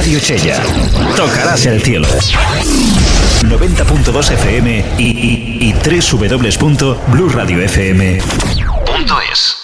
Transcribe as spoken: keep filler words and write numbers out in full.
Radio Chella. Tocarás el cielo. noventa punto dos F M y, y, y doble u doble u doble u punto blue radio f m punto es.